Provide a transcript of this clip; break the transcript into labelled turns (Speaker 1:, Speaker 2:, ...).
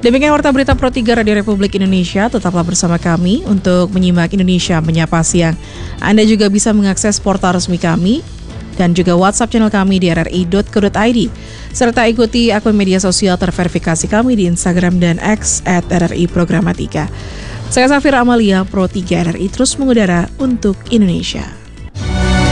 Speaker 1: Demikian Warta Berita Pro 3 Radio Republik Indonesia. Tetaplah bersama kami untuk menyimak Indonesia Menyapa Siang. Anda juga bisa mengakses portal resmi kami dan juga WhatsApp channel kami di rri.co.id. Serta ikuti akun media sosial terverifikasi kami di Instagram dan X @RRI Programatika. Saya Safira Amalia, Pro 3 RRI terus mengudara untuk Indonesia.